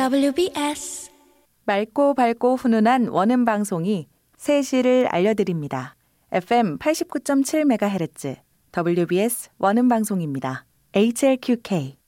WBS 맑고 밝고 훈훈한 원음 방송이 새 시를 알려드립니다. FM 89.7MHz WBS 원음 방송입니다. HLQK